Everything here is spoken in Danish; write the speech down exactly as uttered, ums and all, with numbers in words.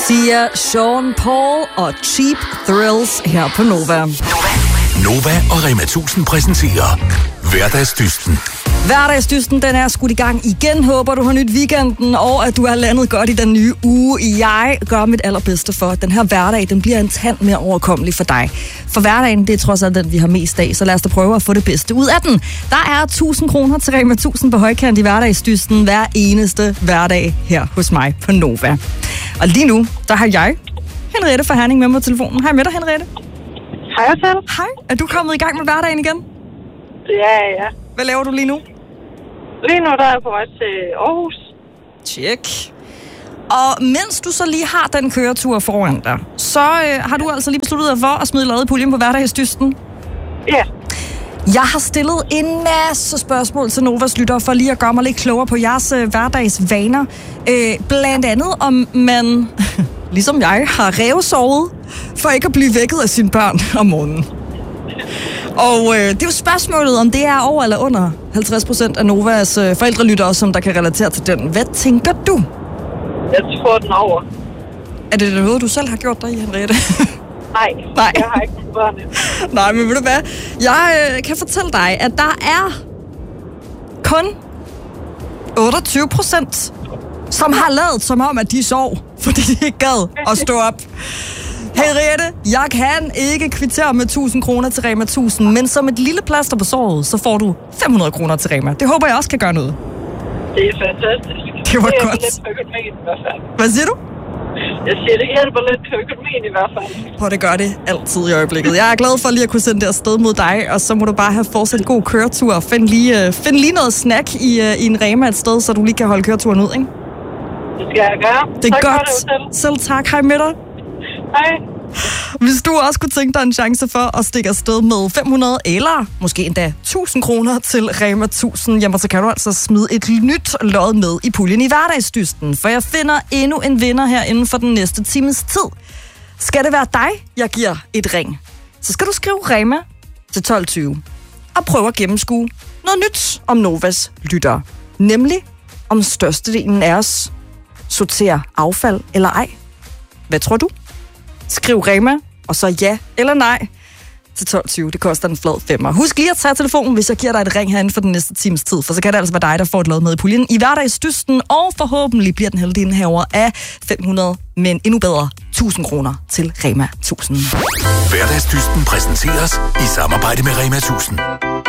Sia, Sean Paul og Cheap Thrills her på Nova. Nova og Rema tusind præsenterer Hverdagsdysten. Hverdagsdysten, den er skudt i gang igen. Håber, du har nyt weekenden, og at du er landet godt i den nye uge. Jeg gør mit allerbedste for, at den her hverdag, den bliver en tand mere overkommelig for dig. For hverdagen, det er trods alt den, vi har mest af, så lad os da prøve at få det bedste ud af den. Der er tusind kroner til Rema tusind på højkant i Hverdagsdysten hver eneste hverdag her hos mig på Nova. Og lige nu, der har jeg Henriette fra Herning med mig på telefonen. Hej med dig, Henriette. Hej selv. Hej. Er du kommet i gang med hverdagen igen? Ja, ja. Hvad laver du lige nu? Lige nu der er jeg på vej til Aarhus. Tjek. Og mens du så lige har den køretur foran dig, så øh, har du altså lige besluttet dig for at smide lod i puljen på Hverdagsdysten. Ja. Jeg har stillet en masse spørgsmål til Novas lyttere for lige at gøre mig lidt klogere på jeres øh, hverdagsvaner. Øh, blandt andet om man, ligesom jeg, har rævesovet for ikke at blive vækket af sine børn om morgenen. Og øh, det er jo spørgsmålet, om det er over eller under halvtreds procent af Novas øh, forældrelyttere, som der kan relatere til den. Hvad tænker du? Jeg tror den over. Er det noget, du selv har gjort dig i, Henriette? Nej, Nej. Jeg har ikke børn. Nej, men ved du hvad? Jeg øh, kan fortælle dig, at der er kun otteogtyve procent, som har lavet som om, at de sov, fordi de ikke gad at stå op. Henriette, jeg kan ikke kvittere med tusind kroner til Rema tusind, men som et lille plaster på såret, så får du fem hundrede kroner til Rema. Det håber jeg også kan gøre noget. Det er fantastisk. Det var det godt. Det lidt på økonomien i hvert fald. Hvad siger du? Jeg siger, det hjælper lidt på økonomien i hvert fald. Prøv, det gør det altid i øjeblikket. Jeg er glad for lige at kunne sende det afsted mod dig, og så må du bare have fortsat en god køretur. Find lige, uh, find lige noget snack i, uh, i en Rema et sted, så du lige kan holde køreturen ud, ikke? Det skal jeg gøre. Det er tak godt. For det, selv tak. Hej med dig. Hej. Hvis du også kunne tænke dig en chance for at stikke afsted med fem hundrede eller måske endda tusind kroner til Rema tusind, jamen så kan du altså smide et nyt lod med i puljen i Hverdagsdysten, for jeg finder endnu en vinder her inden for den næste times tid. Skal det være dig, jeg giver et ring, så skal du skrive Rema til tolv tyve og prøve at gennemskue noget nyt om Novas lyttere, nemlig om størstedelen af os sorterer affald eller ej. Hvad tror du? Skriv Rema, og så ja eller nej til tolv tyve. Det koster en flad femmer. Husk lige at tage telefonen, hvis jeg giver dig et ring herinde for den næste times tid, for så kan det altså være dig, der får et lod med i puljen i Hverdagsdysten, og forhåbentlig bliver den heldige indehaver af fem hundrede, men endnu bedre tusind kroner til Rema tusind. Hverdagsdysten præsenteres i samarbejde med Rema tusind.